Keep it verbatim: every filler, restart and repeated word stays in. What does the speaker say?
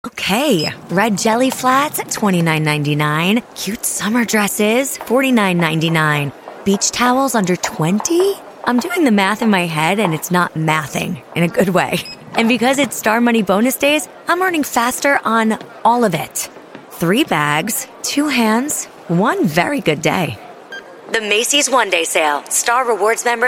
Okay, red jelly flats at twenty-nine ninety-nine. Cute summer dresses, forty-nine ninety-nine. Beach towels under twenty? I'm doing the math in my head and it's not mathing in a good way. And because it's Star Money bonus days, I'm earning faster on all of it. Three bags, two hands, one very good day. The Macy's One Day Sale. Star Rewards members